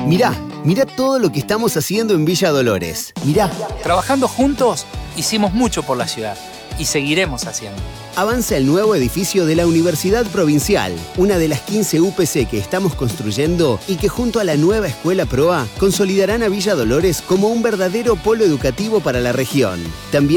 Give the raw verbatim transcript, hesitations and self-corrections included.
Mirá, mirá todo lo que estamos haciendo en Villa Dolores. Mirá. Trabajando juntos, hicimos mucho por la ciudad y seguiremos haciendo. Avanza el nuevo edificio de la Universidad Provincial, una de las quince U P C que estamos construyendo y que junto a la nueva Escuela Proa consolidarán a Villa Dolores como un verdadero polo educativo para la región. También